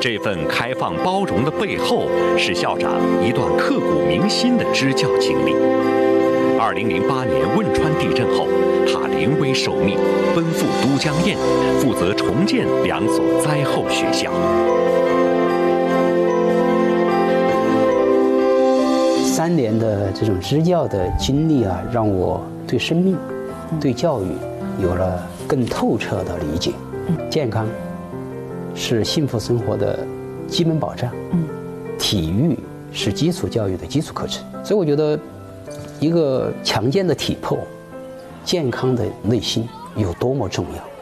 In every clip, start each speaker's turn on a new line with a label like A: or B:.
A: 这份开放包容的背后，是校长一段刻骨铭心的支教经历。2008年汶川地震后，他临危受命，奔赴都江堰，负责重建2所灾后学校。
B: 3年的这种支教的经历啊，让我对生命、对教育有了更透彻的理解。健康是幸福生活的基本保障，体育是基础教育的基础课程。所以我觉得，一个强健的体魄、健康的内心有多么重要。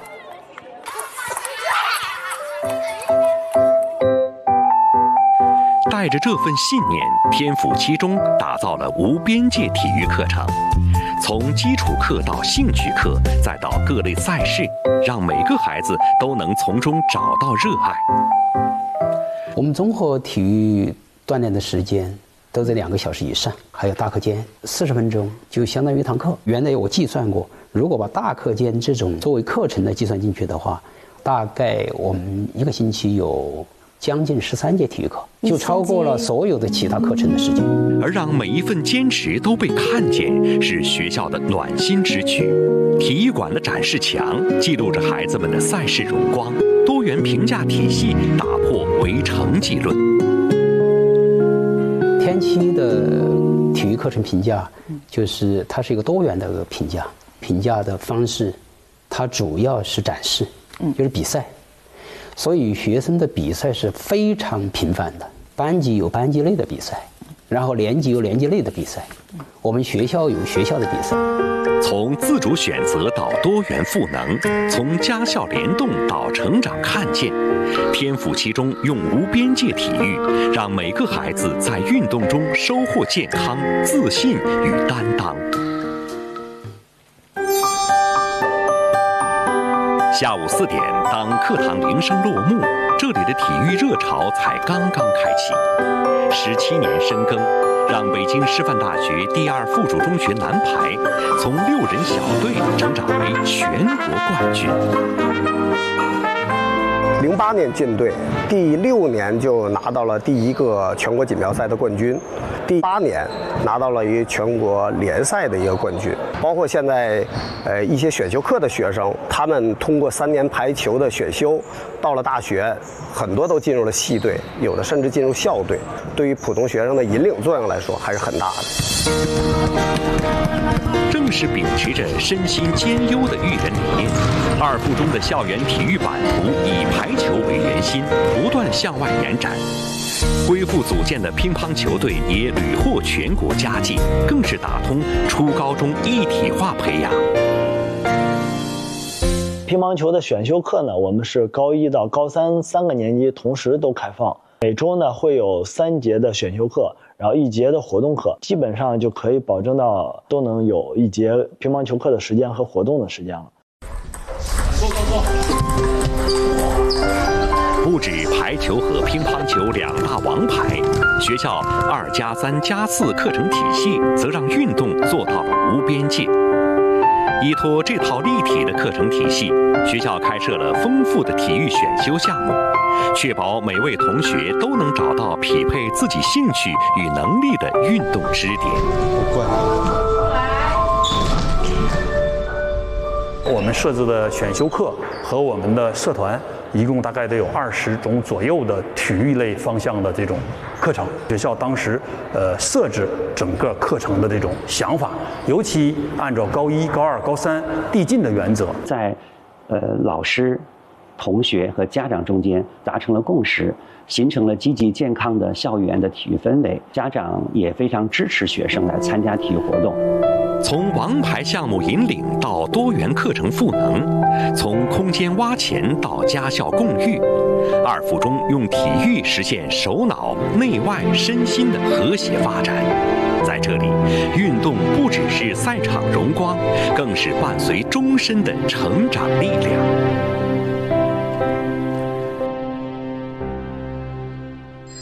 A: 带着这份信念，天府七中打造了无边界体育课程，从基础课到兴趣课，再到各类赛事，让每个孩子都能从中找到热爱。
B: 我们综合体育锻炼的时间都在2个小时以上，还有大课间40分钟，就相当于一堂课。原来我计算过，如果把大课间这种作为课程的计算进去的话，大概我们1个星期有将近13节体育课，就超过了所有的其他课程的时间。
A: 而让每一份坚持都被看见，是学校的暖心之举。体育馆的展示墙记录着孩子们的赛事荣光，多元评价体系打破唯成绩论。
B: 天期的体育课程评价，就是它是一个多元的评价，评价的方式，它主要是展示，就是比赛。所以学生的比赛是非常频繁的，班级有班级内的比赛，然后年级有年级内的比赛，我们学校有学校的比赛。
A: 从自主选择到多元赋能，从家校联动到成长看见，天府七中用无边界体育，让每个孩子在运动中收获健康、自信与担当。下午4点，当课堂铃声落幕，这里的体育热潮才刚刚开启。17年深耕，让北京师范大学第2附属中学男排从6人小队成长为全国冠军。
C: 08年进队，第6年就拿到了第1个全国锦标赛的冠军，第8年拿到了一个全国联赛的一个冠军。包括现在一些选修课的学生，他们通过3年排球的选修，到了大学，很多都进入了系队，有的甚至进入校队。对于普通学生的引领作用来说，还是很大的。
A: 正是秉持着身心兼优的育人理念，2附中的校园体育版图以排球为圆心，不断向外延展。恢复组建的乒乓球队也屡获全国佳绩，更是打通初高中一体化培养。
D: 乒乓球的选修课呢，我们是高1到高3 3个年级同时都开放，每周呢会有3节的选修课，然后1节的活动课，基本上就可以保证到都能有1节乒乓球课的时间和活动的时间了。
A: 不止排球和乒乓球2大王牌，学校2+3+4课程体系则让运动做到了无边界。依托这套立体的课程体系，学校开设了丰富的体育选修项目，确保每位同学都能找到匹配自己兴趣与能力的运动支点。
E: 我们设置的选修课和我们的社团一共大概得有20种左右的体育类方向的这种课程。学校当时设置整个课程的这种想法，尤其按照高1、高2、高3递进的原则，
F: 在老师、同学和家长中间达成了共识，形成了积极健康的校园的体育氛围。家长也非常支持学生来参加体育活动。
A: 从王牌项目引领到多元课程赋能，从空间挖潜到家校共育，2附中用体育实现手脑、内外、身心的和谐发展。在这里，运动不只是赛场荣光，更是伴随终身的成长力量。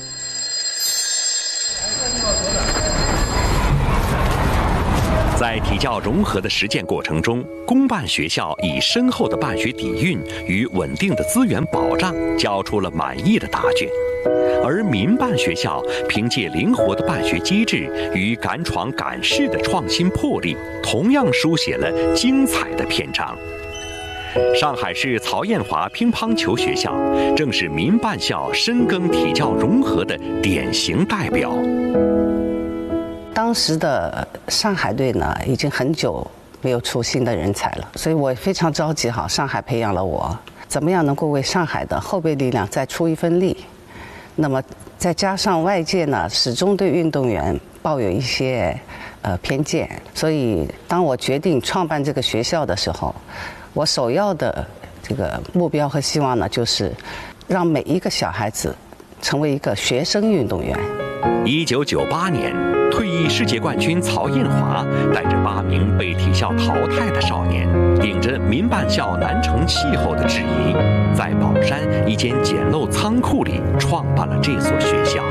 A: 在体教融合的实践过程中，公办学校以深厚的办学底蕴与稳定的资源保障，交出了满意的答卷。而民办学校凭借灵活的办学机制与敢闯敢试的创新魄力，同样书写了精彩的篇章。上海市曹艳华乒乓球学校正是民办校深耕体教融合的典型代表。
G: 当时的上海队呢，已经很久没有出新的人才了，所以我非常着急。好，上海培养了我，怎么样能够为上海的后备力量再出一份力？那么再加上外界呢，始终对运动员抱有一些偏见，所以当我决定创办这个学校的时候，我首要的这个目标和希望呢，就是让每一个小孩子成为一个学生运动员。
A: 1998年，退役世界冠军曹艳华带着8名被体校淘汰的少年，顶着民办校难成气候的质疑，在宝山一间简陋仓库里创办了这所学校。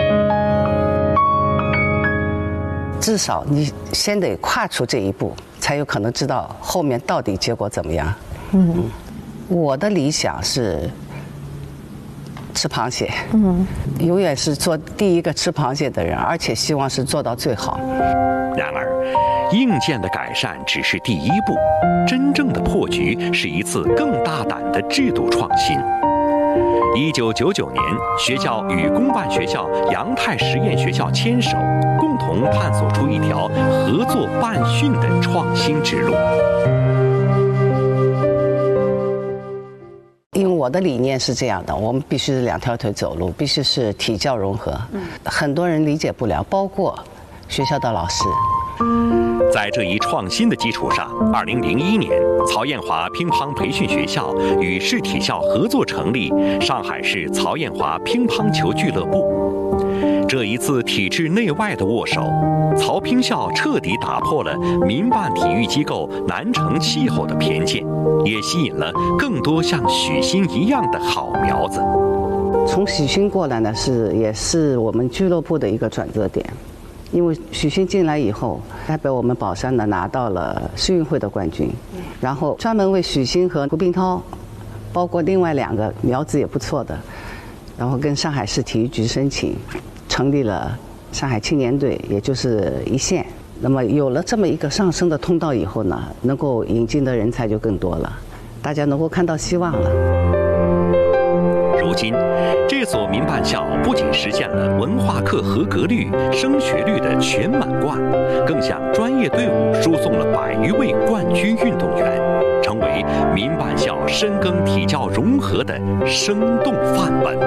G: 至少你先得跨出这一步，才有可能知道后面到底结果怎么样。我的理想是吃螃蟹，永远是做第一个吃螃蟹的人，而且希望是做到最好。
A: 然而，硬件的改善只是第一步，真正的破局是一次更大胆的制度创新。1999年，学校与公办学校杨泰实验学校牵手，共同探索出一条合作办训的创新之路。
G: 因为我的理念是这样的，我们必须是2条腿走路，必须是体教融合。很多人理解不了，包括学校的老师。
A: 在这一创新的基础上，2001年，曹艳华乒乓培训学校与市体校合作成立上海市曹艳华乒乓球俱乐部。这一次体制内外的握手，曹乒校彻底打破了民办体育机构难成气候的偏见，也吸引了更多像许昕一样的好苗子。
G: 从许昕过来呢，也是我们俱乐部的一个转折点。因为许昕进来以后，代表我们宝山呢拿到了世运会的冠军，然后专门为许昕和胡冰涛，包括另外2个苗子也不错的，然后跟上海市体育局申请，成立了上海青年队，也就是一线。那么有了这么一个上升的通道以后呢，能够引进的人才就更多了，大家能够看到希望了。
A: 如今，这所民办校不仅实现了文化课合格率、升学率的全满贯，更向专业队伍输送了100余位冠军运动员，成为民办校深耕体教融合的生动范本。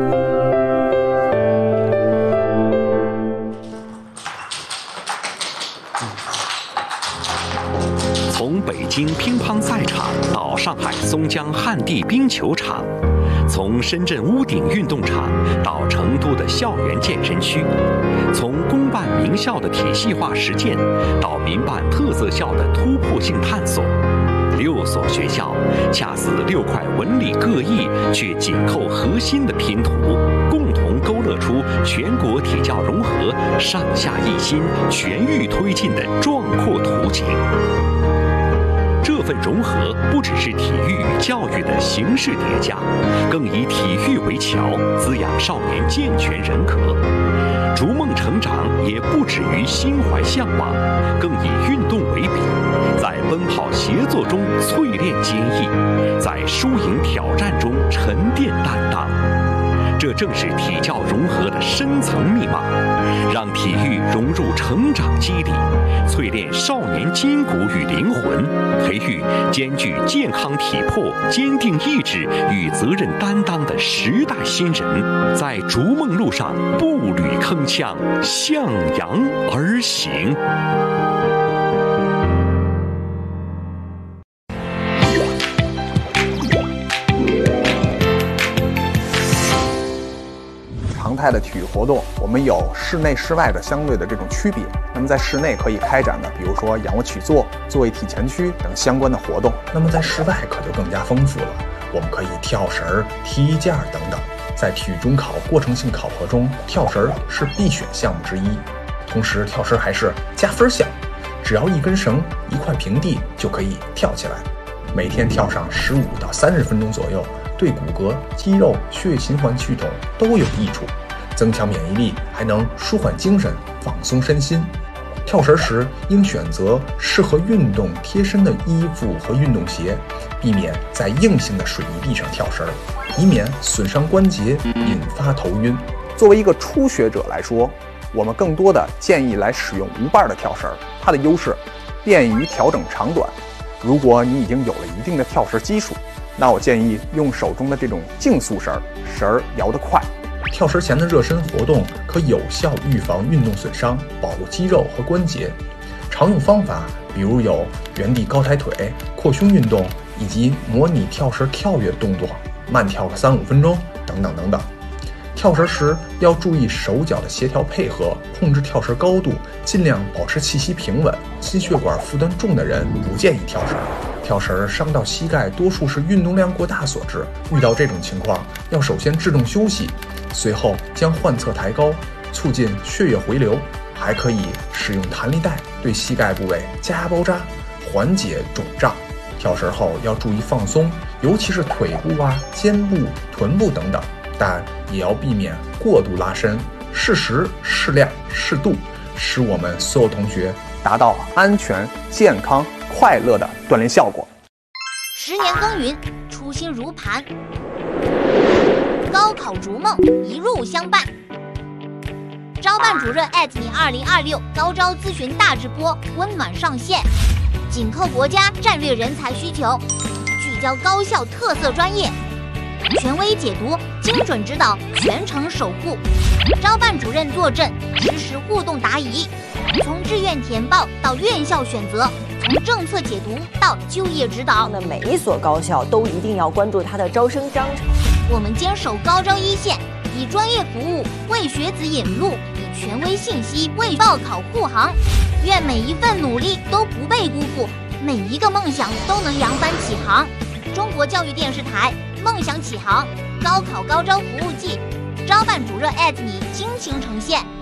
A: 从北京乒乓赛场到上海松江旱地冰球场，从深圳屋顶运动场到成都的校园健身区，从公办名校的体系化实践到民办特色校的突破性探索，6所学校恰似6块纹理各异却紧扣核心的拼图，共同勾勒出全国体教融合上下一心、全域推进的壮阔图景。这份融合不只是体育与教育的形式叠加，更以体育为桥，滋养少年健全人格。逐梦成长也不止于心怀向往，更以运动为笔，在奔跑协作中淬炼坚毅，在输赢挑战中沉淀担当。这正是体教融合的深层密码，让体育融入成长机理，淬炼少年筋骨与灵魂，培育兼具健康体魄、坚定意志与责任担当的时代新人，在逐梦路上步履铿锵，向阳而行。
H: 常态的体育活动，我们有室内室外的相对的这种区别。那么在室内可以开展的，比如说仰卧起坐、坐位体前屈等相关的活动。那么在室外可就更加丰富了，我们可以跳绳、踢衣架等等。在体育中考过程性考核中，跳绳是必选项目之一，同时跳绳还是加分项。 只要一根绳、一块平地就可以跳起来。每天跳上15到30分钟左右，对骨骼、肌肉、血液循环系统都有益处，增强免疫力，还能舒缓精神、放松身心。跳绳时应选择适合运动贴身的衣服和运动鞋，避免在硬性的水泥地上跳绳，以免损伤关节，引发头晕。作为一个初学者来说，我们更多的建议来使用无把的跳绳，它的优势便于调整长短。如果你已经有了一定的跳绳基础，那我建议用手中的这种竞速绳，绳儿摇得快。跳绳前的热身活动可有效预防运动损伤，保护肌肉和关节。常用方法比如有原地高抬腿、扩胸运动，以及模拟跳绳跳跃动作，慢跳个3-5分钟等等等等。跳绳时要注意手脚的协调配合，控制跳绳高度，尽量保持气息平稳。心血管负担重的人不建议跳绳。跳绳伤到膝盖多数是运动量过大所致，遇到这种情况要首先制动休息，随后将患侧抬高，促进血液回流。还可以使用弹力带对膝盖部位加压包扎，缓解肿胀。跳绳后要注意放松，尤其是腿部、肩部、臀部等等，但也要避免过度拉伸，适时、适量、适度，使我们所有同学达到安全、健康、快乐的锻炼效果。
I: 10年耕耘，初心如磐，高考逐梦一路相伴。招办主任你2026高招咨询大直播温暖上线，紧扣国家战略人才需求，聚焦高校特色专业，权威解读，精准指导，全程守护。招办主任坐镇，实时互动答疑，从志愿填报到院校选择，从政策解读到就业指导。
J: 那每一所高校都一定要关注它的招生章程。
I: 我们坚守高招一线，以专业服务为学子引路，以权威信息为报考护航。愿每一份努力都不被辜负，每一个梦想都能扬帆起航。中国教育电视台梦想起航高考高招服务季，招办主任你倾情呈现。